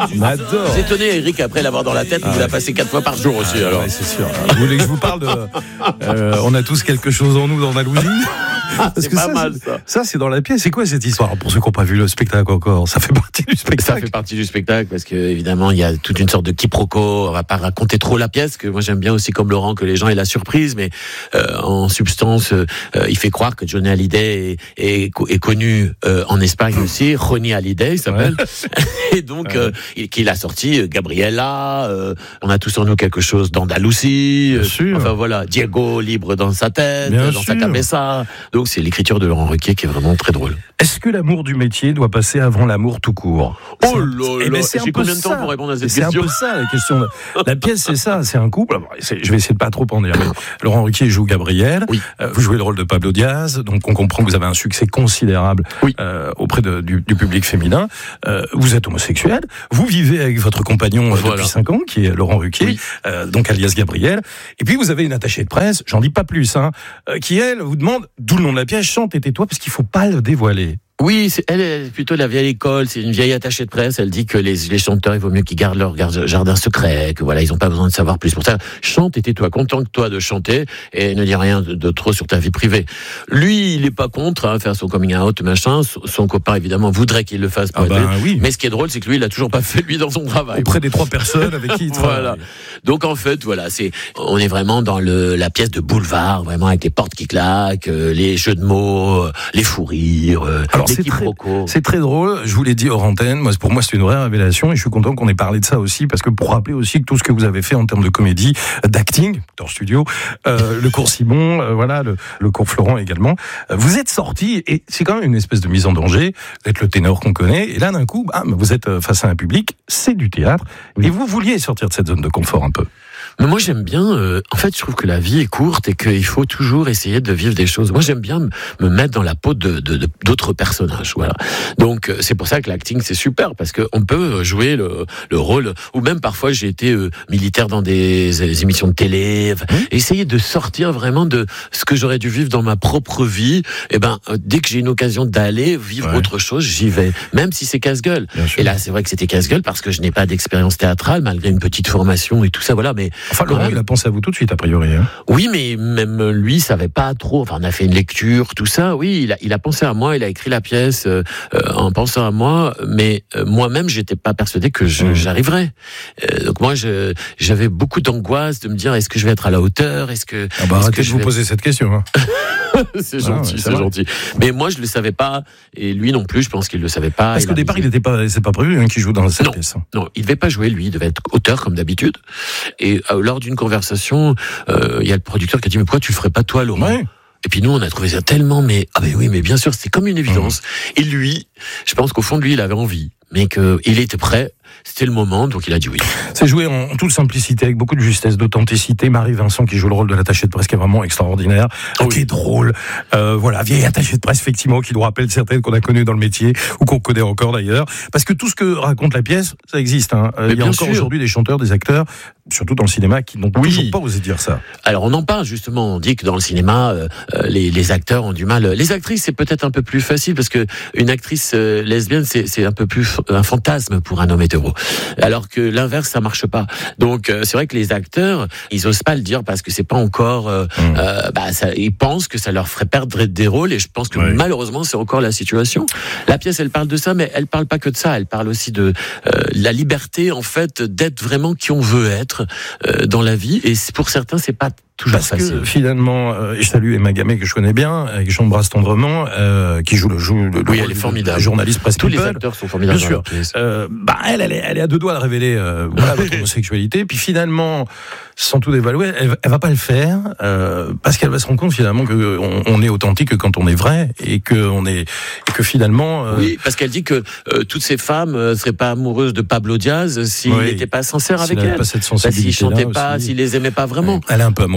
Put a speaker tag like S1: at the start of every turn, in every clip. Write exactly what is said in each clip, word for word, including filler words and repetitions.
S1: On adore.
S2: J'ai étonné Eric après l'avoir dans la tête, ah, il l'a passé quatre fois par jour aussi.
S1: Ah,
S2: alors.
S1: Ouais, c'est sûr. Vous voulez que je vous parle de euh, on a tous quelque chose en nous dans Andalousie.
S2: Ah, c'est pas ça, mal ça.
S1: Ça c'est dans la pièce. C'est quoi cette histoire pour ceux qui n'ont pas vu le spectacle encore? Ça fait partie du spectacle.
S2: Ça fait partie du spectacle parce que évidemment il y a toute une sorte de quiproquo. On va pas raconter trop la pièce, que moi j'aime bien aussi comme Laurent que les gens aient la surprise, mais euh, en substance euh, il fait croire que Johnny Hallyday est, est, est connu euh, en Espagne aussi. Johnny Hallyday il s'appelle. Ouais. Et donc ouais. euh, qu'il a sorti Gabriela. Euh, on a tous en nous quelque chose d'Andalousie. Euh, enfin voilà, Diego libre dans sa tête, bien dans sûr. Sa cabeza. Donc c'est l'écriture de Laurent Ruquier qui est vraiment très drôle.
S1: Est-ce que l'amour du métier doit passer avant l'amour tout court?
S2: Oh là là, j'ai combien de temps pour répondre à cette
S1: c'est
S2: question?
S1: C'est un peu ça la question. La pièce c'est ça, c'est un couple. Alors, c'est, je vais essayer de pas trop en dire. Mais Laurent Ruquier joue Gabriel.
S2: Oui.
S1: Euh, vous jouez le rôle de Pablo Diaz, donc on comprend que vous avez un succès considérable
S2: oui.
S1: euh, auprès de, du, du public féminin. Euh, vous êtes homosexuel. Vous vivez avec votre compagnon euh, voilà. depuis cinq ans, qui est Laurent Ruquier, oui. euh, donc alias Gabriel. Et puis vous avez une attachée de presse, j'en dis pas plus, hein, euh, qui elle vous demande, d'où le nom de la pièce, chante et tais-toi, parce qu'il faut pas le dévoiler.
S2: Oui, c'est, elle est plutôt la vieille école, c'est une vieille attachée de presse, elle dit que les, les chanteurs, il vaut mieux qu'ils gardent leur jardin secret, que voilà, ils n'ont pas besoin de savoir plus. Pour ça, chante et tais-toi, contente-toi de chanter et ne dis rien de, de trop sur ta vie privée. Lui, il est pas contre, hein, faire son coming out, machin, son, son copain, évidemment, voudrait qu'il le fasse pour
S1: ah ben, oui.
S2: Mais ce qui est drôle, c'est que lui, il a toujours pas fait, lui, dans son travail.
S1: Auprès des trois personnes avec qui il travaille.
S2: Voilà. Donc, en fait, voilà, c'est, on est vraiment dans le, la pièce de boulevard, vraiment avec les portes qui claquent, euh, les jeux de mots, euh, les fous rires, euh,
S1: Alors,
S2: les
S1: c'est très,
S2: quiproquos.
S1: C'est très drôle, je vous l'ai dit hors antenne, moi, pour moi c'est une vraie révélation et je suis content qu'on ait parlé de ça aussi parce que pour rappeler aussi que tout ce que vous avez fait en termes de comédie, d'acting, dans le studio, euh, le cours Simon, euh, voilà, le, le cours Florent également, euh, vous êtes sorti et c'est quand même une espèce de mise en danger, vous êtes le ténor qu'on connaît et là d'un coup, bam, vous êtes face à un public, c'est du théâtre oui. et vous vouliez sortir de cette zone de confort un peu.
S2: Mais moi j'aime bien, euh, en fait je trouve que la vie est courte et qu'il faut toujours essayer de vivre des choses. Moi j'aime bien m- me mettre dans la peau de, de, de d'autres personnages, voilà. Donc euh, c'est pour ça que l'acting c'est super parce que on peut jouer le, le rôle. Ou même parfois j'ai été euh, militaire dans des, des émissions de télé. Enfin, mmh. Essayer de sortir vraiment de ce que j'aurais dû vivre dans ma propre vie. Et ben euh, dès que j'ai une occasion d'aller vivre ouais. autre chose, j'y vais, même si c'est casse-gueule. Et là c'est vrai que c'était casse-gueule parce que je n'ai pas d'expérience théâtrale malgré une petite formation et tout ça, voilà. Mais
S1: Enfin, Laurent, il a pensé à vous tout de suite, a priori. Hein.
S2: Oui, mais même lui, il savait pas trop. Enfin, on a fait une lecture, tout ça. Oui, il a, il a pensé à moi, il a écrit la pièce euh, en pensant à moi. Mais euh, moi-même, j'étais pas persuadé que je, mmh. j'arriverais. Euh, donc moi, je, j'avais beaucoup d'angoisse de me dire, est-ce que je vais être à la hauteur? Est-ce que
S1: ah bah, arrêtez de vous vais... poser cette question. Hein.
S2: c'est gentil, ah, ouais, c'est, c'est gentil. Mais moi, je le savais pas, et lui non plus. Je pense qu'il le savait pas.
S1: Parce qu'au départ, il n'était pas, c'est pas prévu hein, qu'il joue dans cette
S2: non,
S1: pièce.
S2: Non, il devait pas jouer. Lui, il devait être auteur comme d'habitude. Et euh, lors d'une conversation, il euh, y a le producteur qui a dit mais pourquoi tu le ferais pas toi, Laurent? Ouais. Et puis nous, on a trouvé ça tellement, mais ah ben oui, mais bien sûr, c'était comme une évidence. Mmh. Et lui, je pense qu'au fond de lui, il avait envie, mais qu'il était prêt. C'était le moment, donc il a dit oui.
S1: C'est joué en toute simplicité, avec beaucoup de justesse, d'authenticité. Marie Vincent qui joue le rôle de l'attachée de presse, qui est vraiment extraordinaire, oui. qui est drôle. Euh, voilà, vieille attachée de presse, effectivement, qui nous rappelle certaines qu'on a connues dans le métier, ou qu'on connaît encore d'ailleurs. Parce que tout ce que raconte la pièce, ça existe. Hein. Il y a encore sûr. aujourd'hui des chanteurs, des acteurs, surtout dans le cinéma, qui n'ont oui. toujours pas osé dire ça.
S2: Alors on en parle justement, on dit que dans le cinéma, euh, les, les acteurs ont du mal. Les actrices, c'est peut-être un peu plus facile, parce que une actrice euh, lesbienne, c'est, c'est un peu plus un fantasme pour un homme hétéro. Alors que l'inverse, ça marche pas. Donc euh, c'est vrai que les acteurs, ils osent pas le dire parce que c'est pas encore. Euh, mmh. euh, bah, ça, ils pensent que ça leur ferait perdre des rôles et je pense que ouais. malheureusement c'est encore la situation. La pièce, elle parle de ça, mais elle parle pas que de ça. Elle parle aussi de euh, la liberté en fait d'être vraiment qui on veut être euh, dans la vie. Et pour certains, c'est pas toujours
S1: Parce
S2: facile.
S1: que finalement, euh, je salue Emma Gamay que je connais bien, euh, qui j'embrasse tendrement, euh, qui joue le joue le,
S2: oui,
S1: le
S2: elle est formidable.
S1: Journaliste presse
S2: Tous
S1: people.
S2: les acteurs sont formidables.
S1: Bien sûr. Euh, bah elle, elle est, elle est à deux doigts de révéler euh, voilà, votre homosexualité. Puis finalement, sans tout dévaluer, elle, elle va pas le faire euh, parce qu'elle va se rendre compte finalement que on, on est authentique quand on est vrai et que on est et que finalement. Euh...
S2: Oui, parce qu'elle dit que euh, toutes ces femmes euh, seraient pas amoureuses de Pablo Diaz s'il n'était oui. pas sincère avec elle.
S1: Pas cette sensibilité
S2: s'il chantait pas,
S1: aussi.
S2: s'il les aimait pas vraiment.
S1: Elle est un peu amoureuse.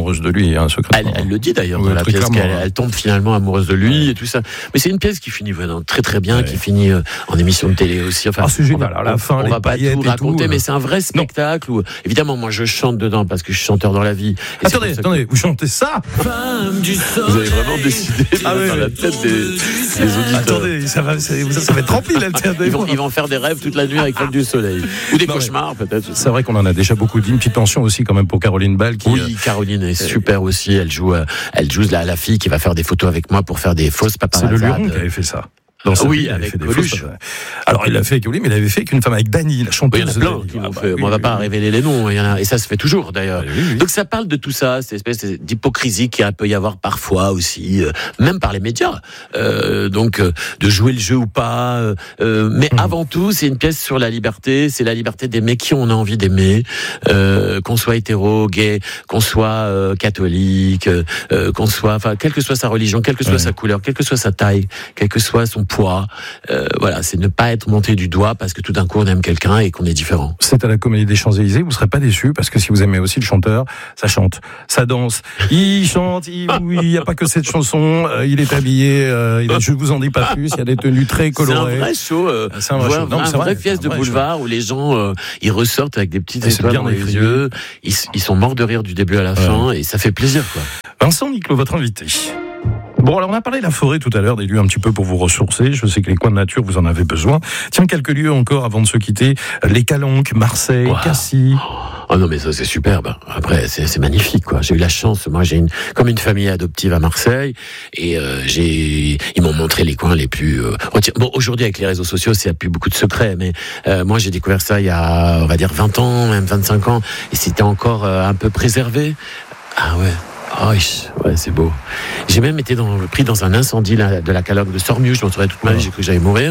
S1: amoureuse de lui, hein, secrètement.
S2: Elle, elle le dit d'ailleurs
S1: ouais,
S2: dans la pièce
S1: clairement,
S2: qu'elle
S1: ouais.
S2: elle tombe finalement amoureuse de lui ouais. et tout ça. Mais c'est une pièce qui finit vraiment très très bien, ouais. qui finit euh, en émission de télé aussi. Enfin,
S1: ah, c'est génial.
S2: On,
S1: à la fin,
S2: on
S1: les
S2: va pas tout raconter,
S1: tout,
S2: mais c'est un vrai spectacle où évidemment moi je chante dedans parce que je suis chanteur dans la vie. Et
S1: attendez, attendez, que... vous chantez ça?
S2: Femme du Vous avez vraiment décidé de
S1: ah,
S2: dans
S1: oui,
S2: la
S1: oui.
S2: tête des, des auditeurs.
S1: Attendez, ça va, ça, ça va être rempli là.
S2: Ils vont, ils vont faire des rêves toute la nuit avec Femme du Soleil ou des non, cauchemars peut-être.
S1: C'est vrai qu'on en a déjà beaucoup dit. Une petite pension aussi quand même pour Caroline Ball. Qui,
S2: oui, Caroline est super aussi. Elle joue, elle joue la, la fille qui va faire des photos avec moi pour faire des fausses paparazzades.
S1: C'est le Luron qui avait fait ça.
S2: Dans oui, vie, avec Coluche.
S1: Alors il l'a fait avec Coluche, mais il avait fait qu'une femme avec Dany, la chanteuse.
S2: Oui, il y en a plein qui l'ont fait. Oui, on va oui, pas oui. révéler les noms, il y en a, et ça se fait toujours d'ailleurs. Oui, oui. Donc ça parle de tout ça, cette espèce d'hypocrisie qu'il peut y avoir parfois aussi, euh, même par les médias. Euh, donc euh, de jouer le jeu ou pas. Euh, mais mmh. avant tout, c'est une pièce sur la liberté. C'est la liberté d'aimer qui on a envie d'aimer, euh, qu'on soit hétéro, gay, qu'on soit euh, catholique, euh, qu'on soit, enfin, quelle que soit sa religion, quelle que soit ouais. sa couleur, quelle que soit sa taille, quel que soit son poids, euh, voilà, c'est ne pas être monté du doigt parce que tout d'un coup on aime quelqu'un et qu'on est différent.
S1: C'est à la Comédie des Champs-Élysées, vous serez pas déçus parce que si vous aimez aussi le chanteur, ça chante, ça danse, il chante, il oui, il y a pas que cette chanson, euh, il est habillé, euh, il est, je vous en dis pas plus, il y a des tenues très colorées.
S2: C'est un vrai show, euh,
S1: c'est un vrai show, non,
S2: un
S1: c'est
S2: vrai
S1: vrai,
S2: pièce de boulevard show. Où les gens euh, ils ressortent avec des petites
S1: et
S2: étoiles dans les yeux, ils, ils sont morts de rire du début à la ouais. fin et ça fait plaisir quoi.
S1: Vincent Niclot, votre invité. Bon, alors on a parlé de la forêt tout à l'heure, des lieux un petit peu pour vous ressourcer. Je sais que les coins de nature, vous en avez besoin. Tiens, quelques lieux encore avant de se quitter. Les Calanques, Marseille, wow. Cassis.
S2: Oh non, mais ça c'est superbe. Après, c'est, c'est magnifique, quoi. J'ai eu la chance. Moi, j'ai une, comme une famille adoptive à Marseille, et euh, j'ai, ils m'ont montré les coins les plus. Euh, bon, aujourd'hui avec les réseaux sociaux, c'est plus beaucoup de secrets, mais euh, moi j'ai découvert ça il y a, on va dire vingt ans, même vingt-cinq ans, et c'était encore euh, un peu préservé. Ah ouais. Oh, ouais, c'est beau. J'ai même été dans, pris dans un incendie là, de la Calanque de Sormieu. Je m'en souviens toute ma vie, j'ai cru que j'allais mourir.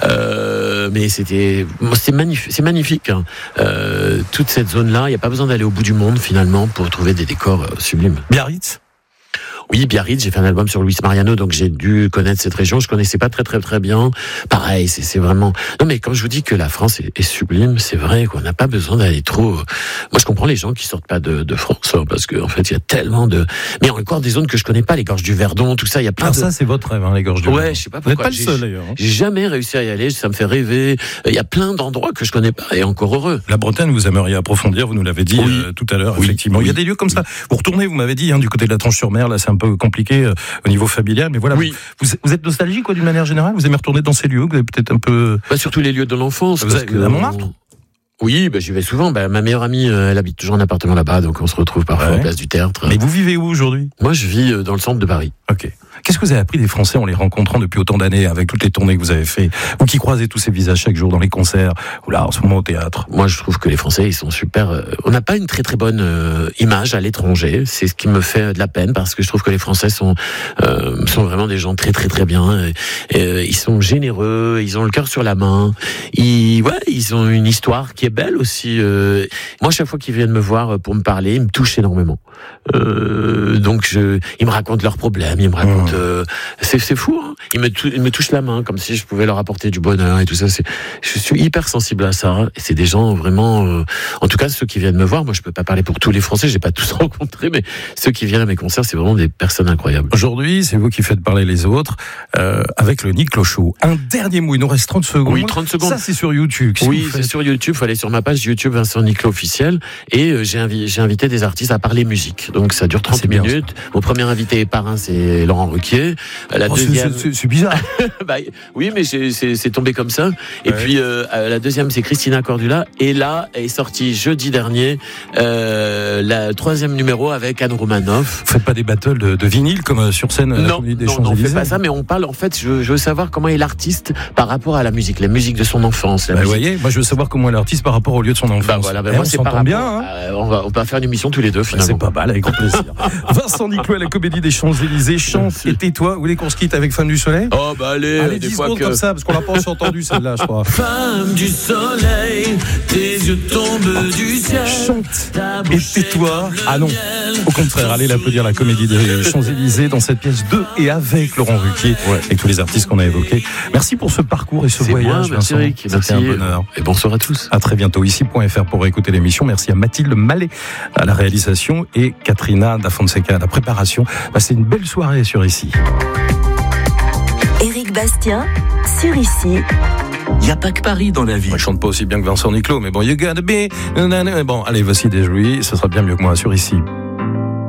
S2: Euh, mais c'était, c'est magnifique. C'est magnifique hein. euh, toute cette zone-là, il n'y a pas besoin d'aller au bout du monde finalement pour trouver des décors euh, sublimes.
S1: Biarritz.
S2: Oui, Biarritz, j'ai fait un album sur Luis Mariano, donc j'ai dû connaître cette région. Je connaissais pas très très très bien. Pareil, c'est, c'est vraiment... Non mais quand je vous dis que la France est, est sublime, c'est vrai qu'on n'a pas besoin d'aller trop... Moi je comprends les gens qui sortent pas de, de France, hein, parce qu'en en fait il y a tellement de... Mais il y a encore des zones que je connais pas, les gorges du Verdon, tout ça, il y a plein
S1: ah,
S2: de...
S1: ça c'est votre rêve, hein, les gorges du
S2: ouais,
S1: Verdon.
S2: Je sais pas pourquoi.
S1: Vous n'êtes pas le seul d'ailleurs. Hein.
S2: J'ai jamais réussi à y aller, ça me fait rêver. Il y a plein d'endroits que je connais pas, et encore heureux.
S1: La Bretagne, vous aimeriez approfondir, vous nous l'avez dit oui. euh, tout à l'heure, oui. effectivement. Oui. Il y a des lieux comme ça. Vous retournez, vous m'avez dit, hein, du côté de la Tranche-sur-Mer, là c'est un peu compliqué euh, au niveau familial, mais voilà.
S2: Oui.
S1: Vous, vous êtes nostalgique, quoi, d'une manière générale. Vous aimez retourner dans ces lieux, vous avez peut-être un peu.
S2: Bah, surtout les lieux de l'enfance.
S1: Vous avez, à Montmartre.
S2: Oui, bah, j'y vais souvent. Bah, ma meilleure amie, euh, elle habite toujours en appartement là-bas, donc on se retrouve parfois ouais. à Place du Théâtre.
S1: Mais vous vivez où aujourd'hui ?
S2: Moi, je vis euh, dans le centre de Paris.
S1: Ok. Qu'est-ce que vous avez appris des Français en les rencontrant depuis autant d'années, avec toutes les tournées que vous avez fait, vous qui croisez tous ces visages chaque jour dans les concerts ou là en ce moment au théâtre?
S2: Moi, je trouve que les Français, ils sont super. Euh, on n'a pas une très très bonne euh, image à l'étranger. C'est ce qui me fait de la peine parce que je trouve que les Français sont euh, sont vraiment des gens très très très bien. Et, et, euh, ils sont généreux, ils ont le cœur sur la main. Ils ouais, ils ont une histoire qui est belle aussi. Euh, moi, chaque fois qu'ils viennent me voir pour me parler, ils me touchent énormément. Euh, donc, je, ils me racontent leurs problèmes, ils me racontent. Mmh. Euh, c'est, c'est fou, hein. Ils me, tou- ils me touchent la main comme si je pouvais leur apporter du bonheur et tout ça. C'est, je suis hyper sensible à ça. Et c'est des gens vraiment, euh, en tout cas ceux qui viennent me voir. Moi, je peux pas parler pour tous les Français, j'ai pas tous rencontré, mais ceux qui viennent à mes concerts, c'est vraiment des personnes incroyables.
S1: Aujourd'hui, c'est vous qui faites parler les autres euh, avec le Niclot Show. Un dernier mot, il nous reste trente secondes.
S2: Oui, trente secondes.
S1: Ça, c'est sur YouTube. Si
S2: oui, c'est sur YouTube. Faut aller sur ma page YouTube Vincent Niclot officiel. Et euh, j'ai, invi- j'ai invité des artistes à parler musique. Donc ça dure trente
S1: ah,
S2: minutes.
S1: Bien,
S2: Mon premier invité parrain, c'est Laurent Ruquier. La
S1: oh,
S2: deuxième,
S1: c'est, c'est, c'est bizarre.
S2: bah, oui, mais c'est, c'est, c'est tombé comme ça. Et ouais. puis euh, la deuxième, c'est Christina Cordula. Et là est sorti jeudi dernier euh, la troisième numéro avec Anne Romanoff.
S1: Vous faites pas des battles de, de vinyle comme sur scène?
S2: Non,
S1: des
S2: non, non, on fait pas ça. Mais on parle. En fait, je, je veux savoir comment est l'artiste par rapport à la musique, la musique de son enfance. La
S1: bah,
S2: musique.
S1: Vous voyez, moi je veux savoir comment est l'artiste par rapport au lieu de son enfance.
S2: Bah voilà, bah,
S1: eh,
S2: moi
S1: on
S2: c'est
S1: s'entend
S2: par
S1: bien.
S2: Rapport,
S1: hein
S2: euh, on va, on va faire une émission tous les deux finalement.
S1: Bah, c'est pas mal, avec grand plaisir. Vincent Niclot à la Comédie des Champs-Élysées chante et tais-toi. Vous voulez qu'on se quitte avec Femme du Soleil?
S2: Oh bah allez,
S1: allez
S2: des
S1: dix
S2: fois
S1: secondes
S2: que...
S1: comme ça, parce qu'on l'a pas aussi entendu celle-là, je crois.
S2: Femme du soleil, tes yeux tombent du ciel.
S1: Chante et tais-toi. Ah non, au contraire, allez l'applaudir, la comédie des Champs-Élysées dans cette pièce de et avec Laurent Ruquier, ouais. et tous les artistes qu'on a évoqués. Merci pour ce parcours et ce
S2: C'est
S1: voyage,
S2: moi, merci Eric.
S1: C'était un bonheur.
S2: Et bonsoir à tous.
S1: À très bientôt, ici point F R pour écouter l'émission. Merci à Mathilde Mallet à la réalisation et Katrina Da Fonseca à la préparation. Passez une belle soirée sur Ici.
S3: Éric Bastien sur Ici.
S1: Il n'y a pas que Paris dans la vie. Moi, je chante pas aussi bien que Vincent Niclot, mais bon, you gotta be. Bon, allez, voici des jouets, ce sera bien mieux que moi sur Ici.